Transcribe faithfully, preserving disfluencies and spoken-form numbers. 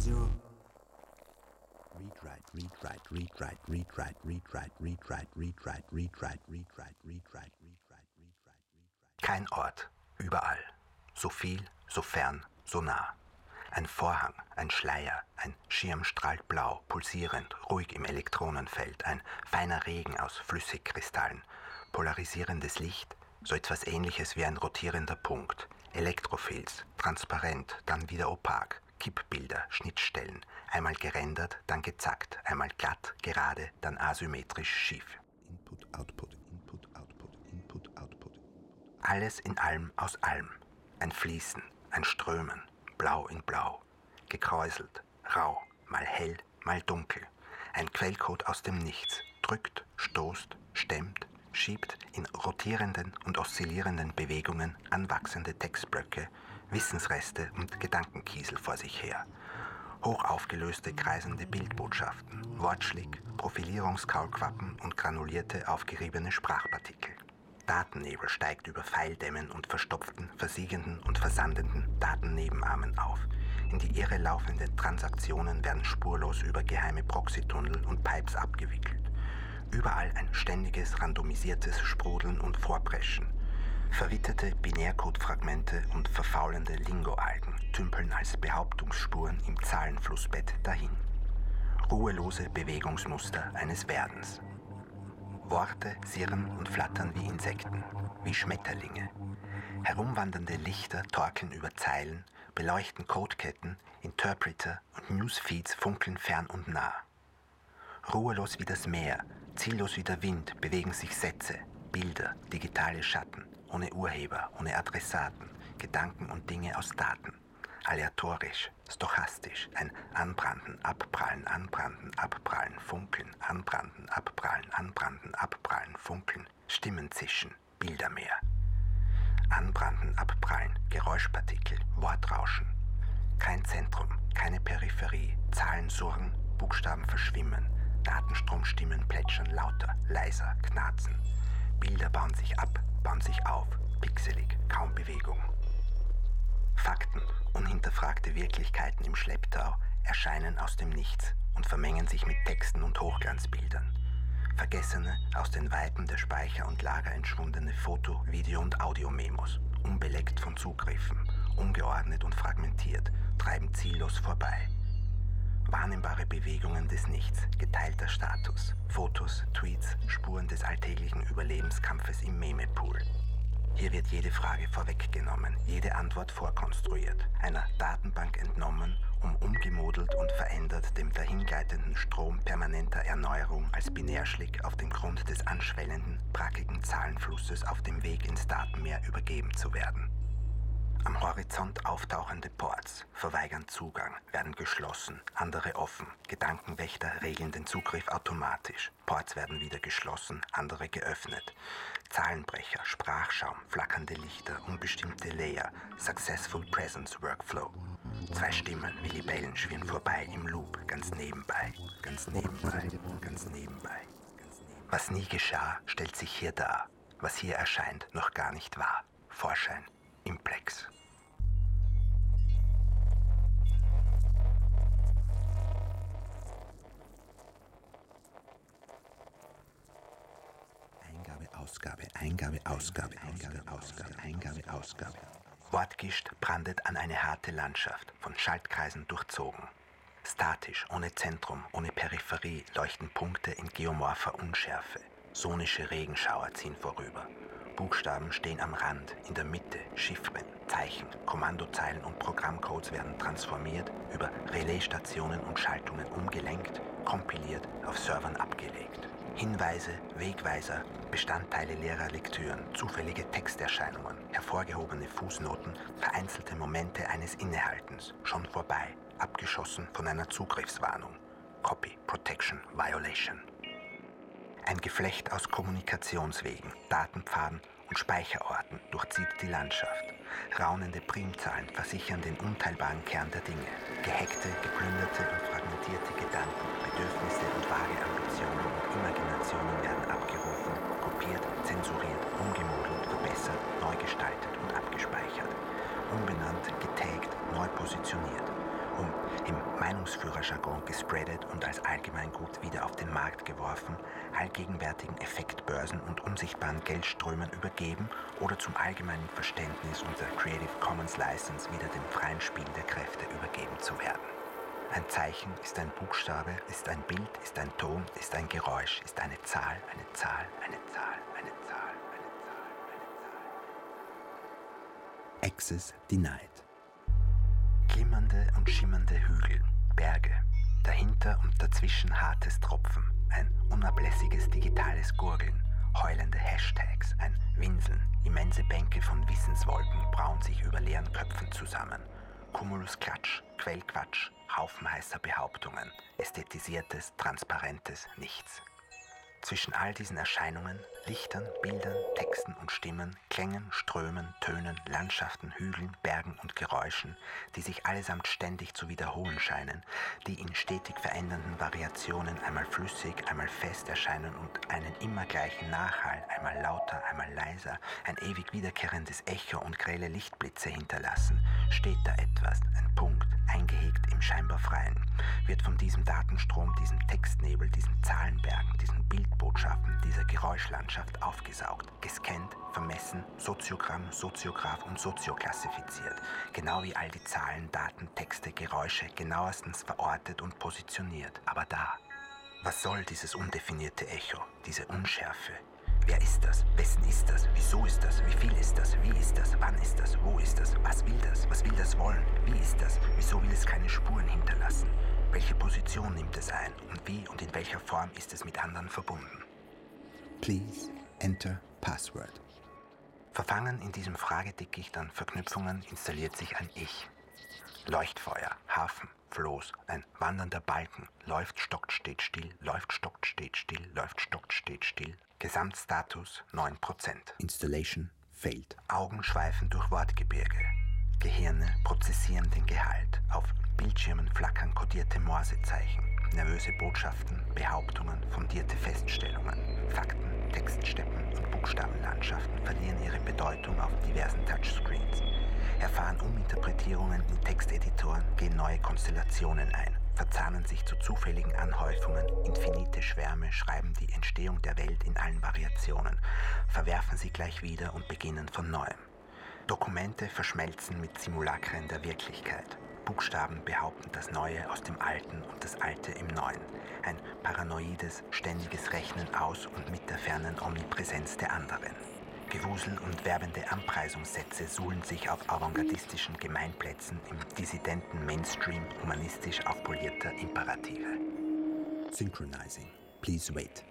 zero. Read, write, read, write, read, write, read, write, read, write, read, write, read, write, read, write, read, write, read, write, read, write, read, write, read, write. Kein Ort, überall. So viel, so fern, so nah. Ein Vorhang, ein Schleier, ein Schirm strahlt blau, pulsierend, ruhig im Elektronenfeld, ein feiner Regen aus Flüssigkristallen, polarisierendes Licht, so etwas Ähnliches wie ein rotierender Punkt, Elektrofilz, transparent, dann wieder opak, Kippbilder, Schnittstellen, einmal gerendert, dann gezackt, einmal glatt, gerade, dann asymmetrisch schief. Input, Output, Input, Output, Input, Output. Alles in allem aus allem, ein Fließen, ein Strömen, blau in blau, gekräuselt, rau, mal hell, mal dunkel, ein Quellcode aus dem Nichts, drückt, stoßt, stemmt, schiebt in rotierenden und oszillierenden Bewegungen anwachsende Textblöcke, Wissensreste und Gedankenkiesel vor sich her. Hoch aufgelöste, kreisende Bildbotschaften, Wortschlick, Profilierungskaulquappen und granulierte, aufgeriebene Sprachpartikel. Datennebel steigt über Pfeildämmen und verstopften, versiegenden und versandenden Datennebenarmen auf. In die Irre laufenden Transaktionen werden spurlos über geheime Proxytunnel und Pipes abgewickelt. Überall ein ständiges, randomisiertes Sprudeln und Vorpreschen. Verwitterte Binärcode-Fragmente und verfaulende Lingo-Algen tümpeln als Behauptungsspuren im Zahlenflussbett dahin. Ruhelose Bewegungsmuster eines Werdens. Worte sirren und flattern wie Insekten, wie Schmetterlinge. Herumwandernde Lichter torkeln über Zeilen, beleuchten Codeketten, Interpreter und Newsfeeds funkeln fern und nah. Ruhelos wie das Meer, ziellos wie der Wind bewegen sich Sätze, Bilder, digitale Schatten, ohne Urheber, ohne Adressaten, Gedanken und Dinge aus Daten. Aleatorisch, stochastisch, ein Anbranden, Abprallen, Anbranden, Abprallen, Funkeln, Anbranden, Abprallen, Anbranden, Abprallen, Funkeln, Stimmen zischen, Bildermeer. Anbranden, Abprallen, Geräuschpartikel, Wortrauschen. Kein Zentrum, keine Peripherie, Zahlen surren, Buchstaben verschwimmen, Datenstromstimmen plätschern lauter, leiser, knarzen. Bilder bauen sich ab, bauen sich auf, pixelig, kaum Bewegung. Fakten, unhinterfragte Wirklichkeiten im Schlepptau, erscheinen aus dem Nichts und vermengen sich mit Texten und Hochglanzbildern. Vergessene, aus den Weiten der Speicher und Lager entschwundene Foto-, Video- und Audiomemos, unbeleckt von Zugriffen, ungeordnet und fragmentiert, treiben ziellos vorbei. Wahrnehmbare Bewegungen des Nichts, geteilter Status, Fotos, Tweets, Spuren des alltäglichen Überlebenskampfes im Memepool. Hier wird jede Frage vorweggenommen, jede Antwort vorkonstruiert, einer Datenbank entnommen, um umgemodelt und verändert dem dahingleitenden Strom permanenter Erneuerung als Binärschlick auf dem Grund des anschwellenden, brackigen Zahlenflusses auf dem Weg ins Datenmeer übergeben zu werden. Am Horizont auftauchende Ports verweigern Zugang, werden geschlossen, andere offen. Gedankenwächter regeln den Zugriff automatisch. Ports werden wieder geschlossen, andere geöffnet. Zahlenbrecher, Sprachschaum, flackernde Lichter, unbestimmte Layer, Successful Presence Workflow. Zwei Stimmen wie Libellen schwirren vorbei im Loop, ganz nebenbei, ganz nebenbei, ganz nebenbei. Was nie geschah, stellt sich hier dar. Was hier erscheint, noch gar nicht wahr. Vorschein. Implex. Eingabe, Ausgabe, Eingabe, Ausgabe, Eingabe, Ausgabe, Eingabe, Ausgabe. Wortgischt brandet an eine harte Landschaft, von Schaltkreisen durchzogen. Statisch, ohne Zentrum, ohne Peripherie leuchten Punkte in geomorpher Unschärfe. Sonische Regenschauer ziehen vorüber. Buchstaben stehen am Rand, in der Mitte, Chiffren, Zeichen, Kommandozeilen und Programmcodes werden transformiert, über Relaisstationen und Schaltungen umgelenkt, kompiliert, auf Servern abgelegt. Hinweise, Wegweiser, Bestandteile leerer Lektüren, zufällige Texterscheinungen, hervorgehobene Fußnoten, vereinzelte Momente eines Innehaltens, schon vorbei, abgeschossen von einer Zugriffswarnung. Copy, Protection, Violation. Ein Geflecht aus Kommunikationswegen, Datenpfaden und Speicherorten durchzieht die Landschaft. Raunende Primzahlen versichern den unteilbaren Kern der Dinge. Gehackte, geplünderte und fragmentierte Gedanken, Bedürfnisse und vage Ambitionen und Imaginationen werden abgerufen, kopiert, zensuriert, umgemodelt, verbessert, neu gestaltet und abgespeichert. Umbenannt, getaggt, neu positioniert. um im Meinungsführerjargon gespreadet und als Allgemeingut wieder auf den Markt geworfen, allgegenwärtigen Effektbörsen und unsichtbaren Geldströmen übergeben oder zum allgemeinen Verständnis unter Creative Commons License wieder dem freien Spiel der Kräfte übergeben zu werden. Ein Zeichen ist ein Buchstabe, ist ein Bild, ist ein Ton, ist ein Geräusch, ist eine Zahl, eine Zahl, eine Zahl, eine Zahl, eine Zahl, eine Zahl. Access denied. Glimmernde und schimmernde Hügel, Berge, dahinter und dazwischen hartes Tropfen, ein unablässiges digitales Gurgeln, heulende Hashtags, ein Winseln, immense Bänke von Wissenswolken brauen sich über leeren Köpfen zusammen. Cumulus-Klatsch, Quellquatsch, Haufen heißer Behauptungen, ästhetisiertes, transparentes Nichts. Zwischen all diesen Erscheinungen, Lichtern, Bildern, Texten und Stimmen, Klängen, Strömen, Tönen, Landschaften, Hügeln, Bergen und Geräuschen, die sich allesamt ständig zu wiederholen scheinen, die in stetig verändernden Variationen einmal flüssig, einmal fest erscheinen und einen immer gleichen Nachhall, einmal lauter, einmal leiser, ein ewig wiederkehrendes Echo und grelle Lichtblitze hinterlassen, steht da etwas, ein Punkt, eingehegt im scheinbar Freien, wird von diesem Datenstrom, diesem Textnebel, diesen Zahlenbergen, diesen Bildbotschaften, dieser Geräuschlandschaft aufgesaugt, gescannt, vermessen, Soziogramm, Soziograph und sozioklassifiziert, genau wie all die Zahlen, Daten, Texte, Geräusche genauestens verortet und positioniert. Aber da, was soll dieses undefinierte Echo, diese Unschärfe? Wer ist das? Wessen ist das? Wieso ist das? Wie viel ist das? Wie ist das? Wann ist das? Wo ist das? Was will das? Was will das wollen? Wie ist das? Wieso will es keine Spuren hinterlassen? Welche Position nimmt es ein? Und wie und in welcher Form ist es mit anderen verbunden? Please enter password. Verfangen in diesem Fragedickicht an Verknüpfungen installiert sich ein Ich. Leuchtfeuer, Hafen, Floß, ein wandernder Balken, läuft, stockt, steht still, läuft, stockt, steht still, läuft, stockt, steht still. Gesamtstatus neun Prozent. Installation failed. Augen schweifen durch Wortgebirge. Gehirne prozessieren den Gehalt. Auf Bildschirmen flackern kodierte Morsezeichen. Nervöse Botschaften, Behauptungen, fundierte Feststellungen. Fakten, Textsteppen und Buchstabenlandschaften verlieren ihre Bedeutung auf diversen Touchscreens. Erfahren Uminterpretierungen in Texteditoren, gehen neue Konstellationen ein, verzahnen sich zu zufälligen Anhäufungen, infinite Schwärme schreiben die Entstehung der Welt in allen Variationen, verwerfen sie gleich wieder und beginnen von neuem. Dokumente verschmelzen mit Simulakren der Wirklichkeit. Buchstaben behaupten das Neue aus dem Alten und das Alte im Neuen. Ein paranoides, ständiges Rechnen aus und mit der fernen Omnipräsenz der anderen. Gewusel und werbende Anpreisungssätze suhlen sich auf avantgardistischen Gemeinplätzen im dissidenten Mainstream humanistisch aufpolierter Imperative. Synchronizing. Please wait.